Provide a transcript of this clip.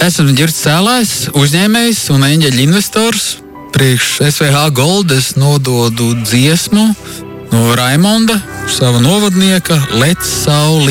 Esmu Ģirds Cēlājs, uzņēmējs un eņģeļa investors. Priekš SVH Gold es nododu dziesmu no Raimonda, sava novadnieka Lec Sauli.